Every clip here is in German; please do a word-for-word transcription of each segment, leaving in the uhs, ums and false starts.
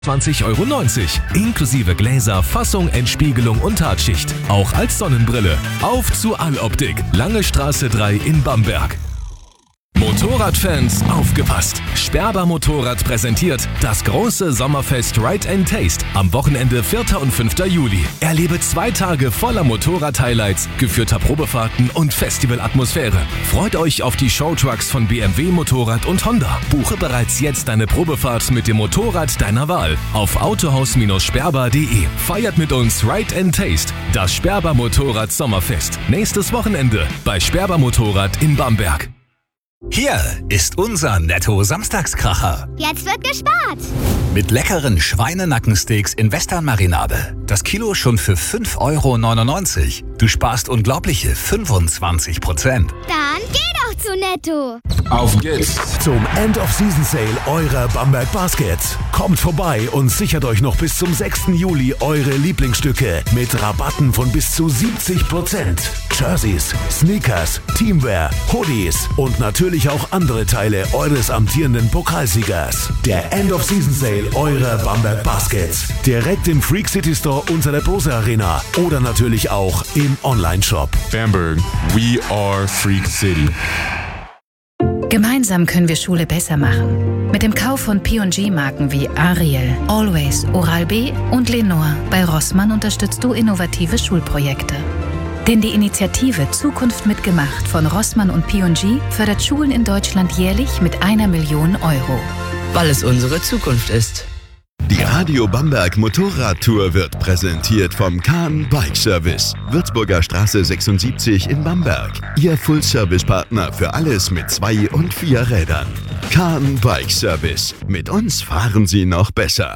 zwanzig Euro neunzig. Inklusive Gläser, Fassung, Entspiegelung und Tatschicht. Auch als Sonnenbrille. Auf zu Alloptik. Lange Straße drei in Bamberg. Motorradfans, aufgepasst! Sperber Motorrad präsentiert das große Sommerfest Ride and Taste am Wochenende vierter und fünfter Juli. Erlebe zwei Tage voller Motorrad-Highlights, geführter Probefahrten und Festivalatmosphäre. Freut euch auf die Showtrucks von B M W Motorrad und Honda. Buche bereits jetzt deine Probefahrt mit dem Motorrad deiner Wahl auf autohaus sperber punkt de. Feiert mit uns Ride and Taste, das Sperber Motorrad Sommerfest. Nächstes Wochenende bei Sperber Motorrad in Bamberg. Hier ist unser Netto-Samstagskracher. Jetzt wird gespart. Mit leckeren Schweinenackensteaks in Western-Marinade. Das Kilo schon für fünf Euro neunundneunzig. Du sparst unglaubliche fünfundzwanzig Prozent. Dann geh doch zu Netto. Auf geht's zum End-of-Season-Sale eurer Bamberg Baskets. Kommt vorbei und sichert euch noch bis zum sechsten Juli eure Lieblingsstücke mit Rabatten von bis zu siebzig Prozent. Jerseys, Sneakers, Teamwear, Hoodies und natürlich auch andere Teile eures amtierenden Pokalsiegers. Der End-of-Season-Sale eurer Bamberg Baskets. Direkt im Freak City Store unter der Brose Arena oder natürlich auch im Online-Shop. Bamberg, we are Freak City. Gemeinsam können wir Schule besser machen. Mit dem Kauf von P und G-Marken wie Ariel, Always, Oral-B und Lenore bei Rossmann unterstützt du innovative Schulprojekte. Denn die Initiative Zukunft mitgemacht von Rossmann und P und G fördert Schulen in Deutschland jährlich mit einer Million Euro. Weil es unsere Zukunft ist. Die Radio Bamberg Motorradtour wird präsentiert vom Kahn Bike Service. Würzburger Straße sechsundsiebzig in Bamberg. Ihr Full-Service-Partner für alles mit zwei und vier Rädern. Kahn Bike Service. Mit uns fahren Sie noch besser.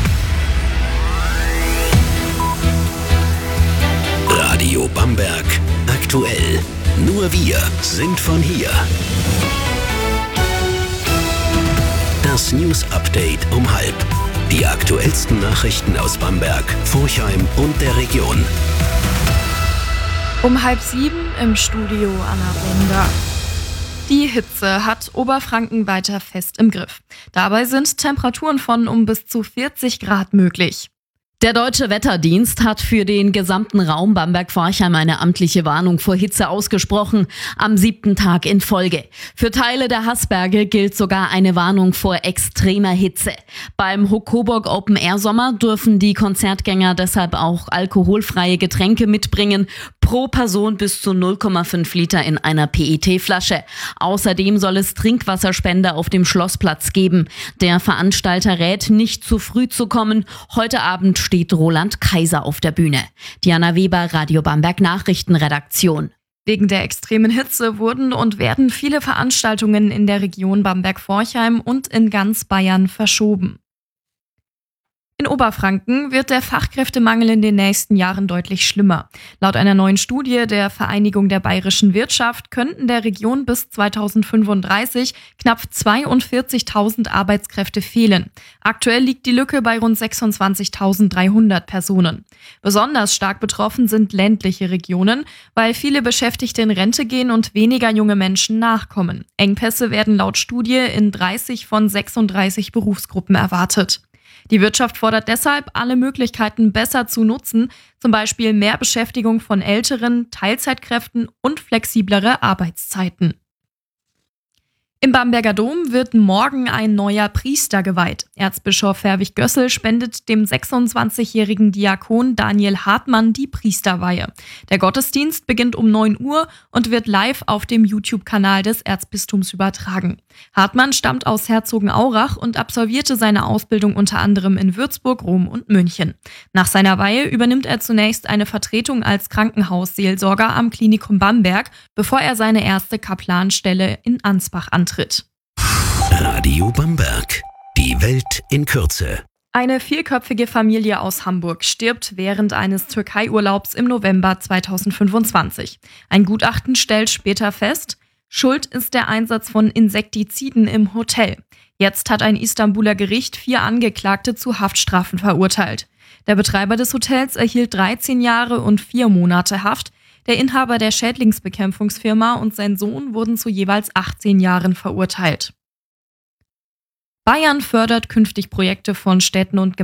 Radio Bamberg. Aktuell. Nur wir sind von hier. Das News Update um halb. Die aktuellsten Nachrichten aus Bamberg, Forchheim und der Region. Um halb sieben im Studio Anna Bender. Die Hitze hat Oberfranken weiter fest im Griff. Dabei sind Temperaturen von um bis zu vierzig Grad möglich. Der Deutsche Wetterdienst hat für den gesamten Raum Bamberg-Forchheim eine amtliche Warnung vor Hitze ausgesprochen, am siebten Tag in Folge. Für Teile der Haßberge gilt sogar eine Warnung vor extremer Hitze. Beim Huck-Coburg Open Air Sommer dürfen die Konzertgänger deshalb auch alkoholfreie Getränke mitbringen, pro Person bis zu null Komma fünf Liter in einer P E T-Flasche. Außerdem soll es Trinkwasserspender auf dem Schlossplatz geben. Der Veranstalter rät, nicht zu früh zu kommen. Heute Abend steht Roland Kaiser auf der Bühne. Diana Weber, Radio Bamberg Nachrichtenredaktion. Wegen der extremen Hitze wurden und werden viele Veranstaltungen in der Region Bamberg-Forchheim und in ganz Bayern verschoben. In Oberfranken wird der Fachkräftemangel in den nächsten Jahren deutlich schlimmer. Laut einer neuen Studie der Vereinigung der bayerischen Wirtschaft könnten der Region bis zweitausendfünfunddreißig knapp zweiundvierzigtausend Arbeitskräfte fehlen. Aktuell liegt die Lücke bei rund sechsundzwanzigtausenddreihundert Personen. Besonders stark betroffen sind ländliche Regionen, weil viele Beschäftigte in Rente gehen und weniger junge Menschen nachkommen. Engpässe werden laut Studie in dreißig von sechsunddreißig Berufsgruppen erwartet. Die Wirtschaft fordert deshalb, alle Möglichkeiten besser zu nutzen, zum Beispiel mehr Beschäftigung von Älteren, Teilzeitkräften und flexiblere Arbeitszeiten. Im Bamberger Dom wird morgen ein neuer Priester geweiht. Erzbischof Herwig Gössel spendet dem sechsundzwanzigjährigen Diakon Daniel Hartmann die Priesterweihe. Der Gottesdienst beginnt um neun Uhr und wird live auf dem YouTube-Kanal des Erzbistums übertragen. Hartmann stammt aus Herzogenaurach und absolvierte seine Ausbildung unter anderem in Würzburg, Rom und München. Nach seiner Weihe übernimmt er zunächst eine Vertretung als Krankenhausseelsorger am Klinikum Bamberg, bevor er seine erste Kaplanstelle in Ansbach antritt. Radio Bamberg. Die Welt in Kürze. Eine vierköpfige Familie aus Hamburg stirbt während eines Türkei-Urlaubs im November zweitausendfünfundzwanzig. Ein Gutachten stellt später fest, Schuld ist der Einsatz von Insektiziden im Hotel. Jetzt hat ein Istanbuler Gericht vier Angeklagte zu Haftstrafen verurteilt. Der Betreiber des Hotels erhielt dreizehn Jahre und vier Monate Haft. Der Inhaber der Schädlingsbekämpfungsfirma und sein Sohn wurden zu jeweils achtzehn Jahren verurteilt. Bayern fördert künftig Projekte von Städten und